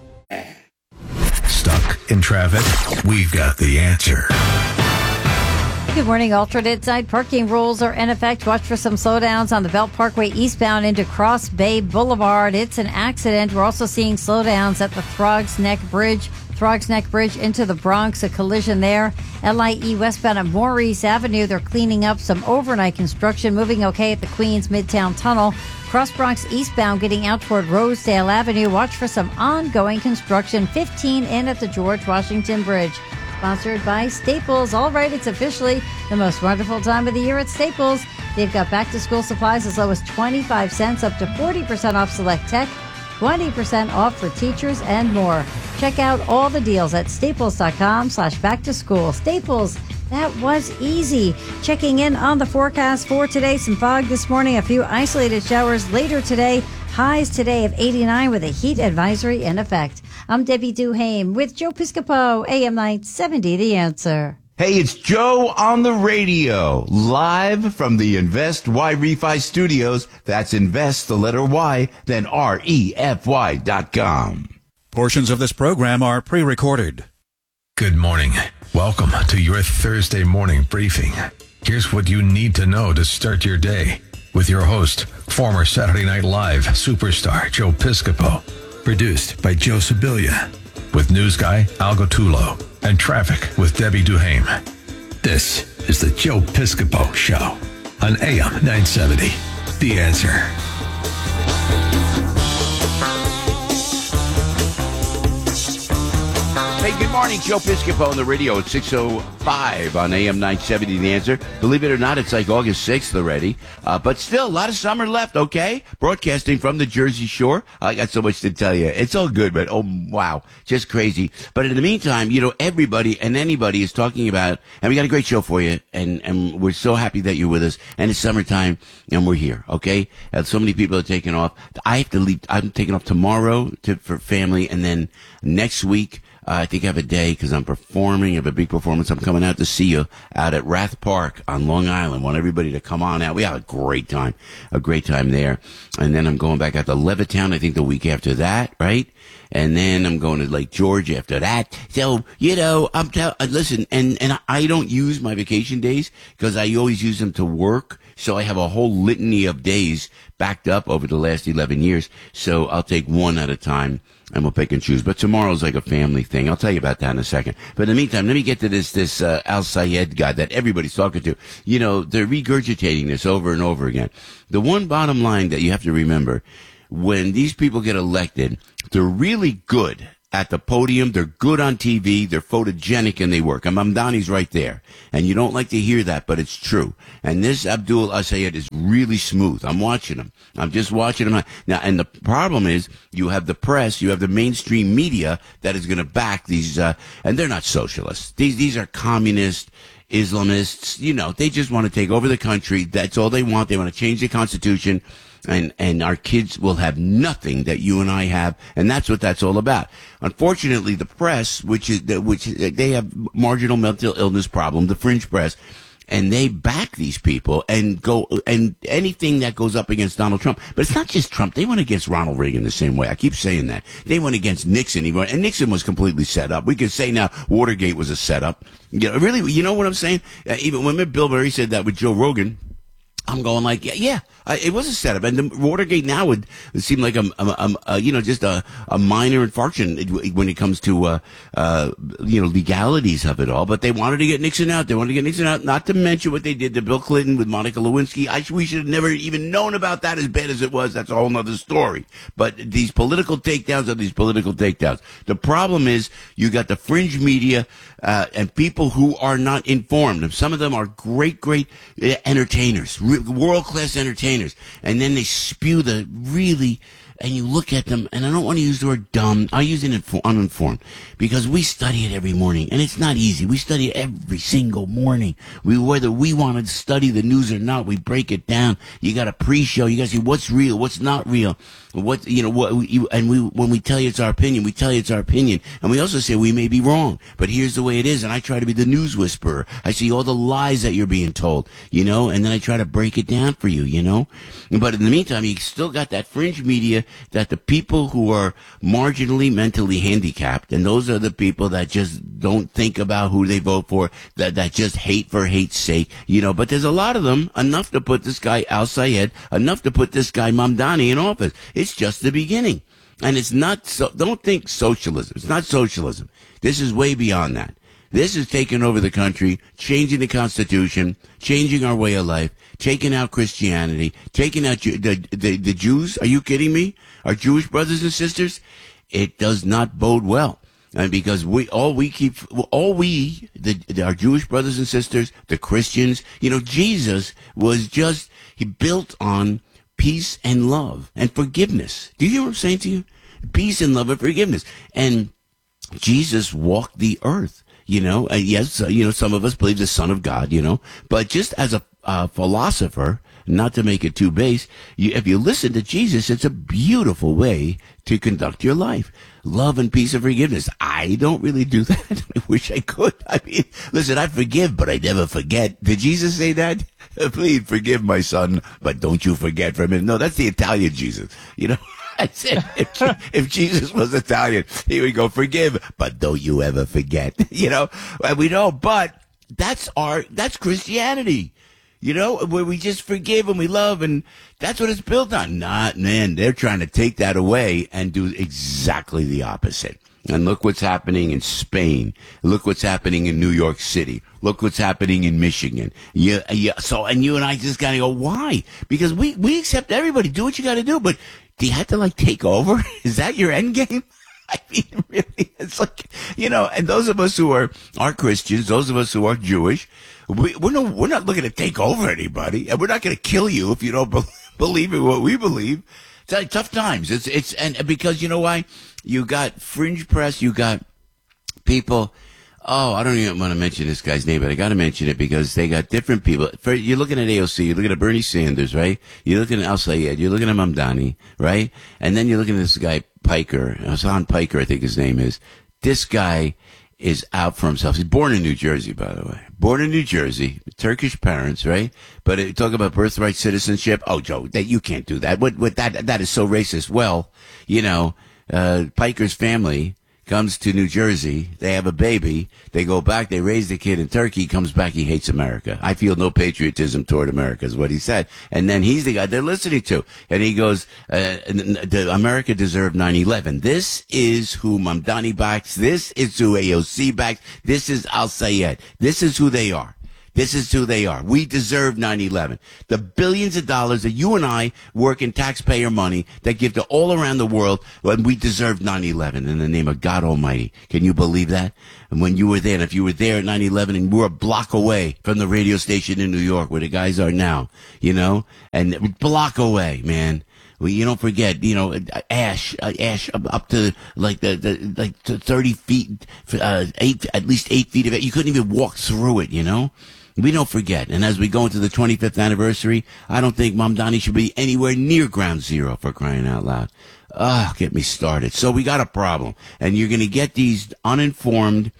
Stuck in traffic? We've got the answer. Good morning. Alternate side parking rules are in effect. Watch for some slowdowns on the Belt Parkway eastbound into Cross Bay Boulevard. It's an accident. We're also seeing slowdowns at the Throgs Neck Bridge. Throgs Neck Bridge into the Bronx, a collision there. L I E westbound at Maurice Avenue. They're cleaning up some overnight construction. Moving okay at the Queens Midtown Tunnel. Cross Bronx eastbound getting out toward Rosedale Avenue. Watch for some ongoing construction. fifteen in at the George Washington Bridge. Sponsored by Staples. All right, it's officially the most wonderful time of the year at Staples. They've got back-to-school supplies as low as twenty-five cents up to forty percent off select tech, twenty percent off for teachers, and more. Check out all the deals at staples.com slash back-to-school. Staples, that was easy. Checking in on the forecast for today. Some fog this morning, a few isolated showers later today. Highs today of eighty-nine with a heat advisory in effect. I'm Debbie Duhame with Joe Piscopo, A M nine seventy, The Answer. Hey, it's Joe on the radio, live from the Invest Y Refi Studios. That's Invest, the letter Y, then R E F Y dot com. Portions of this program are pre-recorded. Good morning. Welcome to your Thursday morning briefing. Here's what you need to know to start your day with your host, former Saturday Night Live superstar Joe Piscopo. Produced by Joe Sibilia, with news guy Al Gottulo, and traffic with Debbie Duhame. This is the Joe Piscopo Show on A M nine seventy. The Answer. Hey, good morning. Joe Piscopo on the radio at six oh five on A M nine seventy, The Answer. Believe it or not, it's like August sixth already. Uh, but still, a lot of summer left, okay? Broadcasting from the Jersey Shore. I got so much to tell you. It's all good, but oh, wow. Just crazy. But in the meantime, you know, everybody and anybody is talking about, and we got a great show for you, and, and we're so happy that you're with us. And it's summertime, and we're here, okay? And so many people are taking off. I have to leave. I'm taking off tomorrow to, for family, and then next week, Uh, I think I have a day because I'm performing. I have a big performance. I'm coming out to see you out at Rath Park on Long Island. Want everybody to come on out. We had a great time, a great time there. And then I'm going back out to Levittown, I think the week after that, right? and then I'm going to Lake George after that. So, you know, I'm tell, uh, listen, and, and I don't use my vacation days because I always use them to work. So I have a whole litany of days backed up over the last eleven years. So I'll take one at a time and we'll pick and choose. But tomorrow's like a family thing. I'll tell you about that in a second. But in the meantime, let me get to this, this, uh, Al Sayed guy that everybody's talking to. You know, they're regurgitating this over and over again. The one bottom line that you have to remember, when these people get elected, they're really good at the podium. They're good on T V. They're photogenic and they work. And Mamdani's right there. And you don't like to hear that, but it's true. And this Abdul Al-Sayed is really smooth. I'm watching him. I'm just watching him. Now, and the problem is you have the press, you have the mainstream media that is going to back these, uh, and they're not socialists. These, these are communist Islamists. You know, they just want to take over the country. That's all they want. They want to change the constitution. And, and our kids will have nothing that you and I have, and that's what that's all about. Unfortunately, the press, which is, which they have marginal mental illness problem, the fringe press, and they back these people and go, and anything that goes up against Donald Trump. But it's not just Trump. They went against Ronald Reagan the same way. I keep saying that. They went against Nixon, even, and Nixon was completely set up. We could say now Watergate was a setup. You know, really, you know what I'm saying? Uh, even when Bill Murray said that with Joe Rogan, I'm going like, yeah, yeah, it was a setup. And the Watergate now would seem like a, a, a, a you know, just a, a minor infraction when it comes to, uh, uh, you know, legalities of it all. But they wanted to get Nixon out. They wanted to get Nixon out, not to mention what they did to Bill Clinton with Monica Lewinsky. I, we should have never even known about that, as bad as it was. That's a whole nother story. But these political takedowns are these political takedowns. The problem is you got the fringe media, uh, and people who are not informed. And some of them are great, great uh, entertainers, world-class entertainers, and then they spew the really, and you look at them, and I don't want to use the word dumb, I use it in uninformed, because we study it every morning, and it's not easy. We study it every single morning. We, whether we want to study the news or not, we break it down. You got a pre-show, you got to see what's real, what's not real, what, you know, what, you, and we, when we tell you it's our opinion, we tell you it's our opinion, and we also say we may be wrong, but here's the way it is, and I try to be the news whisperer. I see all the lies that you're being told, you know, and then I try to break it down for you, you know, but in the meantime, you still got that fringe media, that the people who are marginally mentally handicapped, and those are the people that just don't think about who they vote for, that, that just hate for hate's sake, you know, but there's a lot of them, enough to put this guy Al Sayed, enough to put this guy Mamdani in office. It's just the beginning. And it's not, so, don't think socialism. It's not socialism. This is way beyond that. This is taking over the country, changing the Constitution, changing our way of life, taking out Christianity, taking out the, the, the Jews. Are you kidding me? Our Jewish brothers and sisters? It does not bode well. And because we, all we keep, all we, the, the, our Jewish brothers and sisters, the Christians, you know, Jesus was just, he built on peace and love and forgiveness. Do you hear what I'm saying to you? Peace and love and forgiveness. And Jesus walked the earth, you know. Uh, yes, uh, you know, some of us believe the Son of God, you know. But just as a uh, philosopher, not to make it too base, you, if you listen to Jesus, it's a beautiful way to conduct your life. Love and peace and forgiveness. I don't really do that. I wish I could. I mean, listen, I forgive, but I never forget. Did Jesus say that? Please forgive my son, but don't you forget from him. No, that's the Italian Jesus. You know, I said, if, if Jesus was Italian, he would go, forgive, but don't you ever forget. You know, we know, but that's our, that's Christianity. You know, where we just forgive and we love, and that's what it's built on. Not, man, they're trying to take that away and do exactly the opposite. And look what's happening in Spain. Look what's happening in New York City. Look what's happening in Michigan. Yeah, yeah. So, and you and I just gotta go, why? Because we, we accept everybody. Do what you gotta do. But do you have to, like, take over? Is that your end game? I mean, really, it's like, you know, and those of us who are, are Christians, those of us who are Jewish, we, we're, no, we're not looking to take over anybody, and we're not going to kill you if you don't be, believe in what we believe. It's like tough times. It's, it's, and because you know why? You got fringe press, you got people, oh, I don't even want to mention this guy's name, but I got to mention it because they got different people. For, you're looking at A O C, you're looking at Bernie Sanders, right? You're looking at Al Sayed, you're looking at Mamdani, right? And then you're looking at this guy, Piker, Hassan Piker, I think his name is. This guy is out for himself. He's born in New Jersey, by the way. Born in New Jersey, Turkish parents, right? But it, talk about birthright citizenship. Oh, Joe, that you can't do that. What, what that, that is so racist. Well, you know, uh, Piker's family comes to New Jersey, they have a baby, they go back, they raise the kid in Turkey, comes back, he hates America. I feel no patriotism toward America is what he said. And then he's the guy they're listening to. And he goes, uh, America deserved nine eleven. This is who Mamdani backs. This is who A O C backs. This is Al Sayed. This is who they are. This is who they are. We deserve nine eleven. The billions of dollars that you and I work in taxpayer money that give to all around the world, when we deserve nine eleven in the name of God Almighty. Can you believe that? And when you were there, and if you were there at nine eleven and you were a block away from the radio station in New York where the guys are now, you know, and block away, man. Well, you don't forget, you know, ash, uh, ash up, up to like the, the like to thirty feet, uh, eight, at least eight feet of it. You couldn't even walk through it, you know. We don't forget. And as we go into the twenty-fifth anniversary, I don't think Mamdani should be anywhere near ground zero, for crying out loud. Ah, oh, get me started. So we got a problem. And you're going to get these uninformed,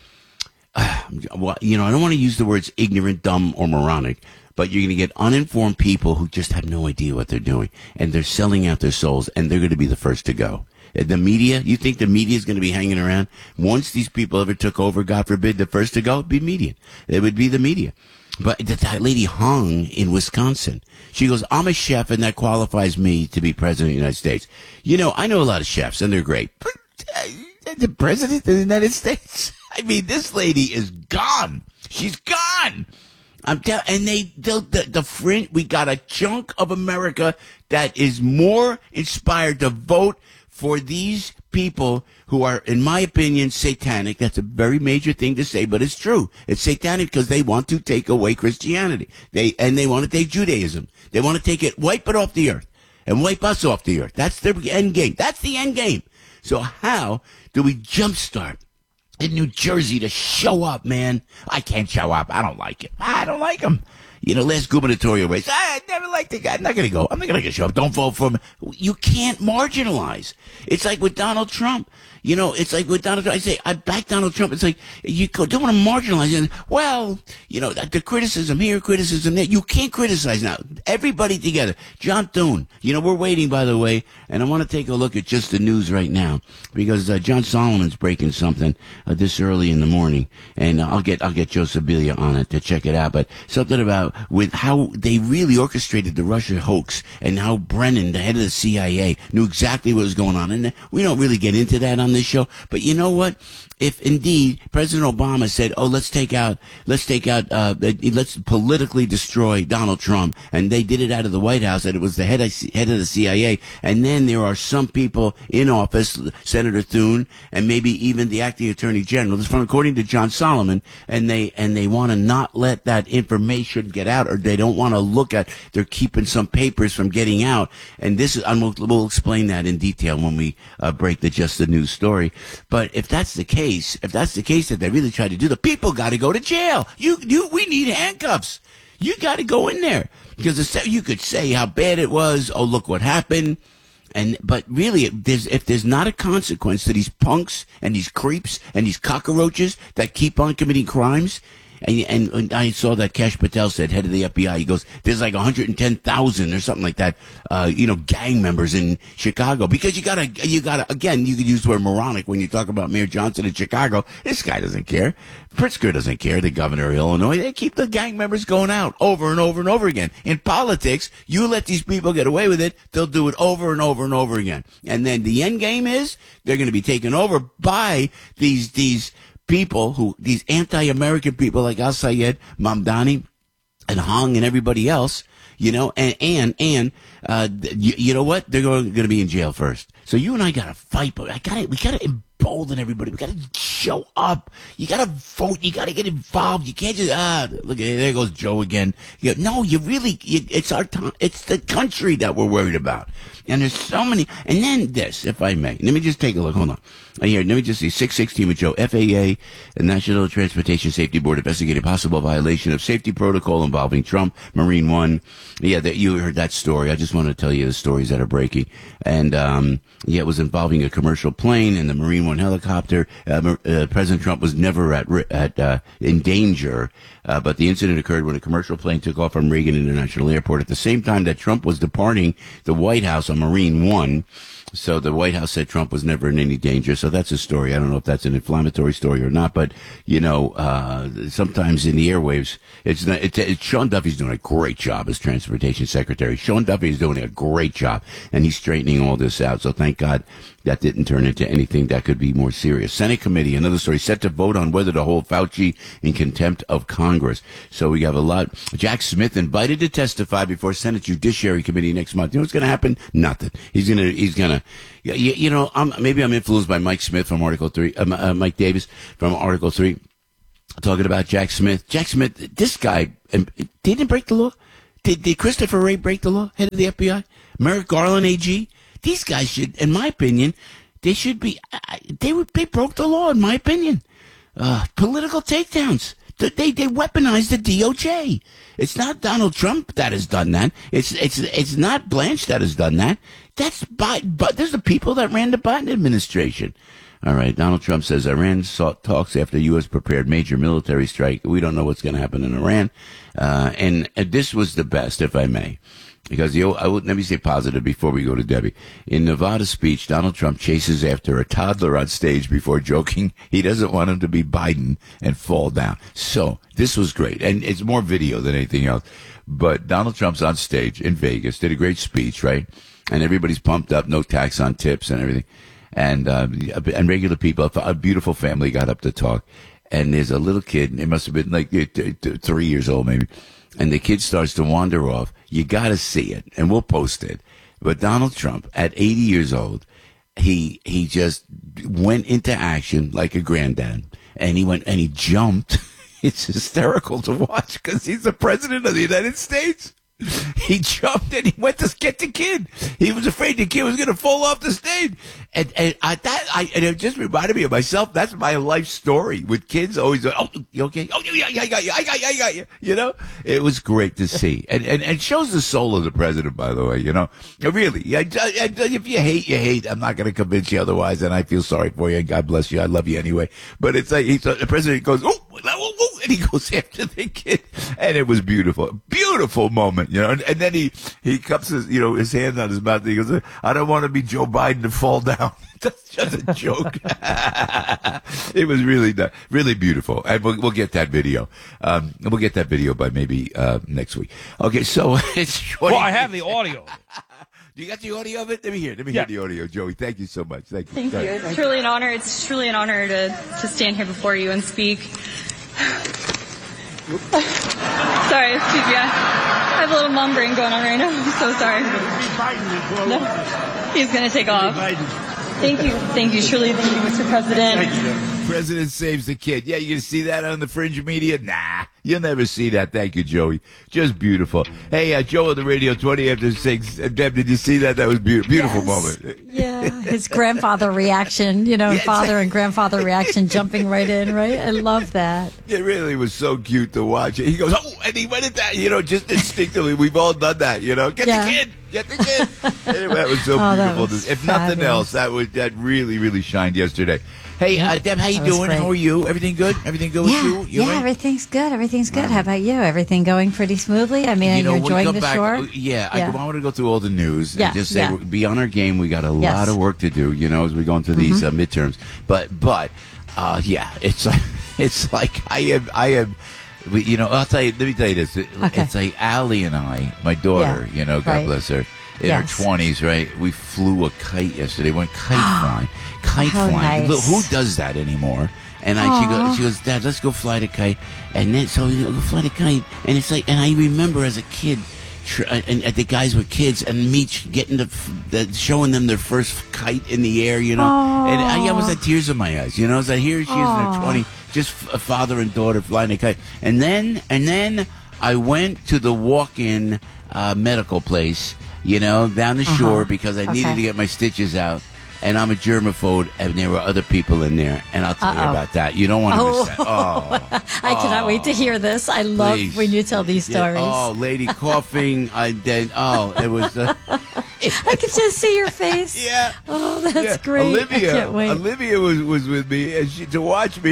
uh, well, you know, I don't want to use the words ignorant, dumb, or moronic, but you're going to get uninformed people who just have no idea what they're doing. And they're selling out their souls, and they're going to be the first to go. The media, you think the media is going to be hanging around? Once these people ever took over, God forbid, the first to go would be media. It would be the media. But that lady Hung in Wisconsin, she goes, I'm a chef and that qualifies me to be president of the United States. You know, I know a lot of chefs and they're great. But uh, the president of the United States? I mean, this lady is gone. She's gone. I'm telling, and they, the, the, the fringe, we got a chunk of America that is more inspired to vote for these people who are, in my opinion, satanic. That's a very major thing to say, but it's true. It's satanic because they want to take away Christianity. They and they want to take Judaism. They want to take it, wipe it off the earth, and wipe us off the earth. That's their end game. That's the end game. So how do we jumpstart in New Jersey to show up, man? I can't show up. I don't like it. I don't like him. You know, last gubernatorial race, I never liked the guy. I'm not going to go. I'm not going to show up. Don't vote for him. You can't marginalize. It's like with Donald Trump. You know, it's like with Donald Trump. I say, I back Donald Trump. It's like, you don't want to marginalize him. Well, you know, the criticism here, criticism there. You can't criticize now. Everybody together. John Thune. You know, we're waiting, by the way, and I want to take a look at just the news right now because uh, John Solomon's breaking something uh, this early in the morning, and uh, I'll get I'll get Joe Sibilia on it to check it out. But something about with how they really orchestrated the Russia hoax and how Brennan, the head of the C I A, knew exactly what was going on. And we don't really get into that on this show, but you know what? If indeed President Obama said, "Oh, let's take out, let's take out, uh, let's politically destroy Donald Trump," and they did it out of the White House, and it was the head of, head of the C I A, and then there are some people in office, Senator Thune, and maybe even the acting Attorney General. This is from according to John Solomon, and they and they want to not let that information get out, or they don't want to look at. They're keeping some papers from getting out, and this is. And we'll, we'll explain that in detail when we uh, break the just the news story. But if that's the case. If that's the case that they really try to do, the people got to go to jail. You, you, we need handcuffs. You got to go in there because you could say how bad it was. Oh, look what happened. And but really, if there's, if there's not a consequence to these punks and these creeps and these cockroaches that keep on committing crimes. And, and, and I saw that Kash Patel said, head of the F B I, he goes, there's like one hundred ten thousand or something like that, uh, you know, gang members in Chicago. Because you gotta, you gotta, again, you could use the word moronic when you talk about Mayor Johnson in Chicago. This guy doesn't care. Pritzker doesn't care, the governor of Illinois. They keep the gang members going out over and over and over again. In politics, you let these people get away with it, they'll do it over and over and over again. And then the end game is, they're gonna be taken over by these, these, people who, these anti-American people like Al Sayed, Mamdani, and Hong and everybody else, you know, and, and, and, uh, you, you know what? They're going, going to be in jail first. So you and I got to fight, but I got to, we got to embolden everybody. We got to show up. You got to vote. You got to get involved. You can't just, ah, look, there goes Joe again. You know, no, you really, you, it's our time. It's the country that we're worried about. And there's so many, and then this, if I may, let me just take a look. Hold on. Here, let me just see. six sixteen with Joe. F A A, the National Transportation Safety Board, investigated possible violation of safety protocol involving Trump, Marine One. Yeah, that you heard that story. I just want to tell you the stories that are breaking. And, um, yeah, it was involving a commercial plane and the Marine One helicopter. Uh, uh, President Trump was never at, at, uh, in danger. Uh, but the incident occurred when a commercial plane took off from Reagan International Airport at the same time that Trump was departing the White House on Marine One. So the White House said Trump was never in any danger. So that's a story. I don't know if that's an inflammatory story or not, but you know, uh, sometimes in the airwaves, it's not, it's, it's Sean Duffy's doing a great job as transportation secretary. Sean Duffy is doing a great job, and he's straightening all this out. So thank God that didn't turn into anything that could be more serious. Senate committee, another story, set to vote on whether to hold Fauci in contempt of Congress. So we have a lot. Jack Smith invited to testify before Senate Judiciary Committee next month. You know what's going to happen? Nothing. He's going to, he's going to, you, you know, I'm, maybe I'm influenced by Mike Smith from Article three, uh, uh, Mike Davis from Article three, talking about Jack Smith. Jack Smith, this guy, um, didn't break the law. Did, did Christopher Wray break the law, head of the F B I? Merrick Garland, A G? These guys should, in my opinion, they should be, they would, they broke the law, in my opinion. Uh, political takedowns. They, they weaponized the D O J. It's not Donald Trump that has done that. It's, it's, it's not Blanche that has done that. That's Biden, but there's the people that ran the Biden administration. All right. Donald Trump says Iran sought talks after U S prepared major military strike. We don't know what's going to happen in Iran. Uh, and, and this was the best, if I may. Because you know, I would, let me say positive before we go to Debbie. In Nevada's speech, Donald Trump chases after a toddler on stage before joking he doesn't want him to be Biden and fall down. So this was great. And it's more video than anything else. But Donald Trump's on stage in Vegas, did a great speech, right? And everybody's pumped up, no tax on tips and everything. And, uh, and regular people, a beautiful family got up to talk. And there's a little kid, it must have been like three years old maybe. And the kid starts to wander off. You got to see it, and we'll post it. But Donald Trump, at eighty years old, he he just went into action like a granddad, and he went and he jumped. It's hysterical to watch because he's the president of the United States. He jumped and he went to get the kid. He was afraid the kid was going to fall off the stage. And, and I, that, I, and it just reminded me of myself. That's my life story with kids. Always, oh, you okay? Oh, yeah, yeah, I got you. I got you. I got you. You know, it was great to see. And, and, and shows the soul of the president, by the way, you know, really. I, I, if you hate, you hate. I'm not going to convince you otherwise. And I feel sorry for you. And God bless you. I love you anyway. But it's like, he's, the president goes, oh, oh, oh, and he goes after the kid. And it was beautiful. Beautiful moment. You know, and, and then he, he cups his, you know, his hand on his mouth. And he goes, I don't want to be Joe Biden to fall down. That's just a joke. It was really, really beautiful. And we'll, we'll get that video. Um, we'll get that video by maybe, uh, next week. Okay. So it's, well, I have the audio. You got the audio of it? Let me hear. Let me yeah. hear the audio, Joey. Thank you so much. Thank you. Thank you. It's truly an honor. It's truly an honor to, to stand here before you and speak. Sorry, excuse me. I have a little mom brain going on right now. I'm so sorry. No, he's going to take off. Thank you. Thank you. Truly, thank you, Mister President. Thank you. President saves the kid. Yeah, you gonna see that on the fringe media? Nah, you'll never see that. Thank you, Joey. Just beautiful. Hey, uh, Joe on the radio, twenty after six. Uh, Deb, did you see that? That was beautiful. Beautiful yes. moment. Yeah, his grandfather reaction, you know, yes. father and grandfather reaction jumping right in, right? I love that. It really was so cute to watch. He goes, oh, and he went at that, you know, just instinctively. We've all done that, you know. Get yeah. the kid. Get the kid. Anyway, that was so oh, beautiful. Was if fabulous. nothing else, that was that really, really shined yesterday. Hey, uh, Deb, how you doing? Great. How are you? Everything good? Everything good yeah, with you? you yeah, right? everything's good. Everything's good. How about you? Everything going pretty smoothly? I mean, you know, you're enjoying the back, shore? Yeah, yeah, I wanted to go through all the news yeah, and just say, yeah. be on our game. We got a yes. lot of work to do, you know, as we're going through these mm-hmm. uh, midterms. But, but, uh, yeah, it's like, it's like I am, I am, you know, I'll tell you, let me tell you this. Okay. It's like Allie and I, my daughter, yeah, you know, God right. bless her. In yes. her twenties, right? We flew a kite yesterday. Went kite flying. Kite oh, flying. Nice. Look, who does that anymore? And I, she goes, she goes, Dad, let's go fly the kite. And then, so we go fly the kite. And it's like, and I remember as a kid, tr- and, and the guys were kids, and me getting the, the, showing them their first kite in the air, you know. Aww. And I almost had tears in my eyes, you know. So here she is Aww. in her twenties, just a father and daughter flying a kite. And then, and then I went to the walk-in uh, medical place, you know, down the shore uh-huh. because I okay. needed to get my stitches out. And I'm a germaphobe, and there were other people in there, and I'll tell Uh-oh. you about that. You don't want to oh. miss that. Oh, I cannot oh. wait to hear this. I love Please. when you tell these stories. Yeah. Oh, lady coughing. I then. Oh, it was. Uh, I could just see your face. Yeah. Oh, that's yeah. great. Olivia. I can't wait. Olivia was was with me, and she to watch me.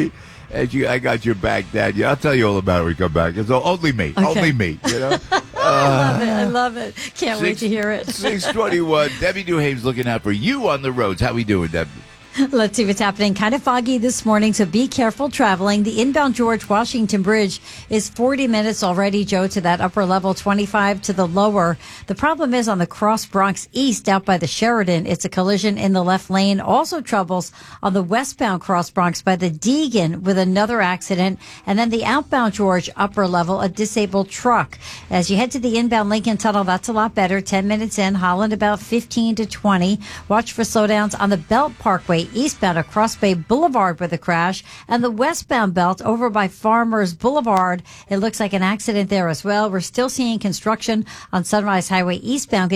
As you, I got your back, Dad. Yeah, I'll tell you all about it when we come back. It's only me. Okay. Only me. You know. I love it. I love it. Can't wait Six- to hear it. six twenty-one. Debbie Newhaven's looking out for you on the roads. How we doing, Debbie? Let's see what's happening. Kind of foggy this morning, so be careful traveling. The inbound George Washington Bridge is forty minutes already, Joe, to that upper level, twenty-five to the lower. The problem is on the Cross Bronx East out by the Sheridan. It's a collision in the left lane. Also troubles on the westbound Cross Bronx by the Deegan with another accident. And then the outbound George upper level, a disabled truck. As you head to the inbound Lincoln Tunnel, that's a lot better. ten minutes in, Holland about fifteen to twenty. Watch for slowdowns on the Belt Parkway eastbound across Bay Boulevard with a crash, and the westbound belt over by Farmers Boulevard. It looks like an accident there as well. We're still seeing construction on Sunrise Highway eastbound.